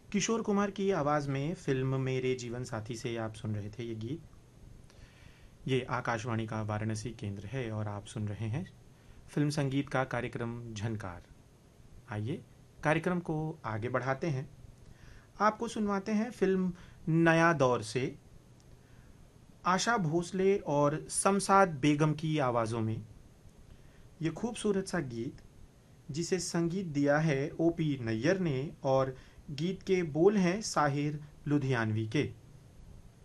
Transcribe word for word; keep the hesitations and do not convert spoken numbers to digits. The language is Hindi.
किशोर कुमार की आवाज़ में फिल्म मेरे जीवन साथी से आप सुन रहे थे ये गीत। ये आकाशवाणी का वाराणसी केंद्र है और आप सुन रहे हैं फिल्म संगीत का कार्यक्रम झनकार। आइए कार्यक्रम को आगे बढ़ाते हैं। आपको सुनवाते हैं फिल्म नया दौर से आशा भोसले और शमशाद बेगम की आवाज़ों में ये खूबसूरत सा गीत, जिसे संगीत दिया है ओ पी नैयर ने और गीत के बोल हैं साहिर लुधियानवी के।